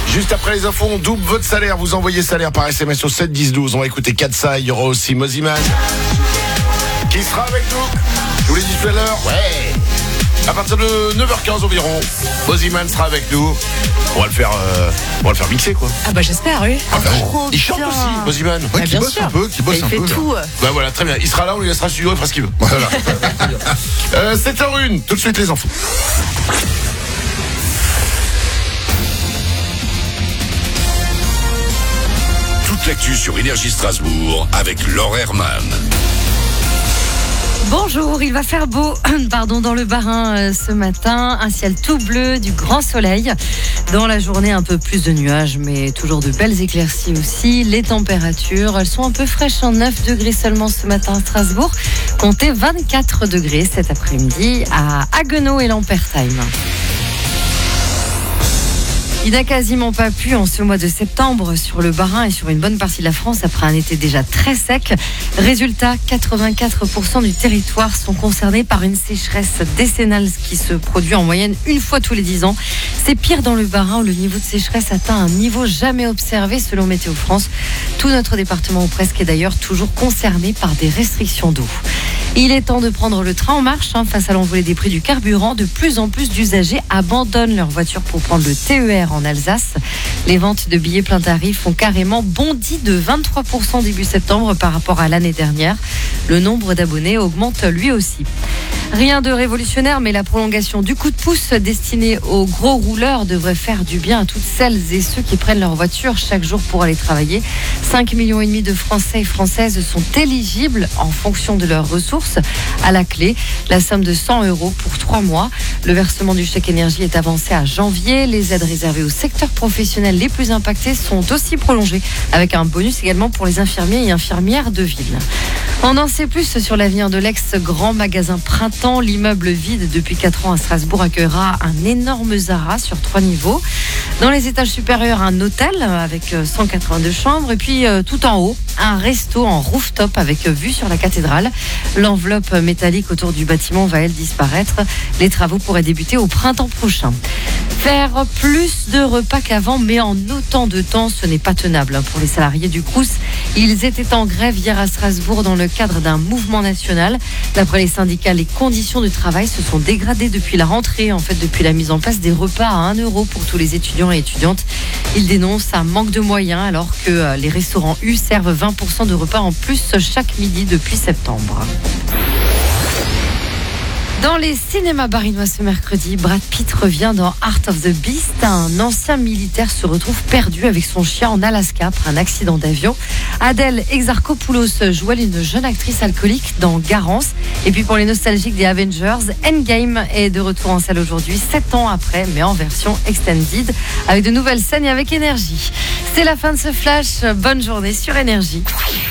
Juste après les infos, on double votre salaire. Vous envoyez salaire par SMS au 7 10 12. On va écouter Katsa. Il y aura aussi Moziman qui sera avec nous. Je vous l'ai dit tout à l'heure. Ouais. À partir de 9h15 environ, Moziman sera avec nous. On va le faire mixer, quoi. Ah bah j'espère, oui. Il chante aussi, Moziman. Ouais, qui bosse un peu. Il fait tout. Bah voilà, très bien. Il sera là, on lui laissera le studio, il fera ce qu'il veut. Voilà. 7h01, tout de suite les infos. Toute l'actu sur Énergie Strasbourg avec Laure Herman. Bonjour, il va faire beau dans le Bas-Rhin ce matin. Un ciel tout bleu, du grand soleil. Dans la journée, un peu plus de nuages, mais toujours de belles éclaircies aussi. Les températures, elles sont un peu fraîches, 9 degrés seulement ce matin à Strasbourg. Comptez 24 degrés cet après-midi à Haguenau et Lampertheim. Il n'a quasiment pas plu en ce mois de septembre sur le Bas-Rhin et sur une bonne partie de la France après un été déjà très sec. Résultat, 84% du territoire sont concernés par une sécheresse décennale qui se produit en moyenne une fois tous les 10 ans. C'est pire dans le Bas-Rhin où le niveau de sécheresse atteint un niveau jamais observé selon Météo France. Tout notre département ou presque est d'ailleurs toujours concerné par des restrictions d'eau. Il est temps de prendre le train en marche face à l'envolée des prix du carburant. De plus en plus d'usagers abandonnent leur voiture pour prendre le TER en Alsace. Les ventes de billets plein tarif ont carrément bondi de 23% début septembre par rapport à l'année dernière. Le nombre d'abonnés augmente lui aussi. Rien de révolutionnaire, mais la prolongation du coup de pouce destiné aux gros rouleurs devrait faire du bien à toutes celles et ceux qui prennent leur voiture chaque jour pour aller travailler. 5,5 millions de Français et Françaises sont éligibles en fonction de leurs ressources. À la clé, la somme de 100 € pour 3 mois. Le versement du chèque énergie est avancé à janvier. Les aides réservées au secteur professionnel les plus impactés sont aussi prolongées, avec un bonus également pour les infirmiers et infirmières de ville. On en sait plus sur l'avenir de l'ex-grand magasin Printemps. L'immeuble vide depuis 4 ans à Strasbourg accueillera un énorme Zara sur 3 niveaux. Dans les étages supérieurs, un hôtel avec 182 chambres. Et puis tout en haut, un resto en rooftop avec vue sur la cathédrale. L'enveloppe métallique autour du bâtiment va, elle, disparaître. Les travaux pourraient débuter au printemps prochain. Faire plus de repas qu'avant, mais en autant de temps, ce n'est pas tenable pour les salariés du Crous. Ils étaient en grève hier à Strasbourg dans le cadre d'un mouvement national. D'après les syndicats, les conditions de travail se sont dégradées depuis la rentrée, depuis la mise en place des repas à 1 € pour tous les étudiants et étudiantes. Ils dénoncent un manque de moyens alors que les restaurants U servent 20% de repas en plus chaque midi depuis septembre. Dans les cinémas barinois ce mercredi, Brad Pitt revient dans Art of the Beast. Un ancien militaire se retrouve perdu avec son chien en Alaska après un accident d'avion. Adèle Exarchopoulos joue une jeune actrice alcoolique dans Garance. Et puis pour les nostalgiques des Avengers, Endgame est de retour en salle aujourd'hui, 7 ans après, mais en version extended, avec de nouvelles scènes et avec énergie. C'est la fin de ce flash. Bonne journée sur Énergie.